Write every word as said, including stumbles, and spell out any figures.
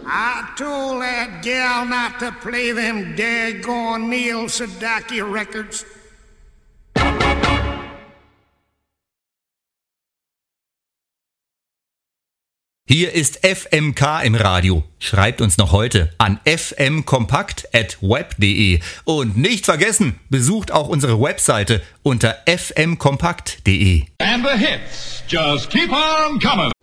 I told that gal not to play them daggone Neil Sedaki records. Hier ist F M K im Radio. Schreibt uns noch heute an f m kompakt at web punkt de. Und nicht vergessen, besucht auch unsere Webseite unter f m kompakt punkt de. And the hits just keep on coming.